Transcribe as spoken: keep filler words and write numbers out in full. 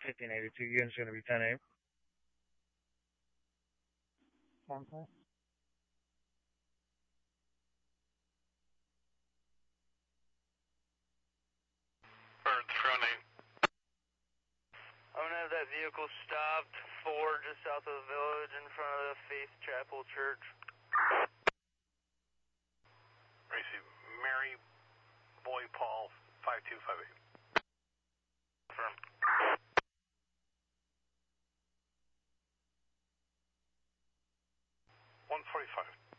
fifteen eighty-two, unit's going to be ten eight. ten four. Birds, front eight. I'm going to have that vehicle stopped four just south of the village in front of the Faith Chapel Church. Racy, Mary, Boy, Paul, five two five eight. Confirm. one forty-five.